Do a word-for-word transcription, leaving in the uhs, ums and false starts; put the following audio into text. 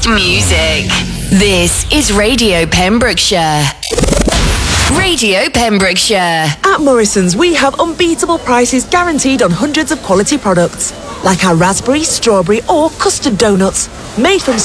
music. This is Radio Pembrokeshire. Radio Pembrokeshire. At Morrison's, we have unbeatable prices guaranteed on hundreds of quality products, like our raspberry, strawberry or custard donuts, made from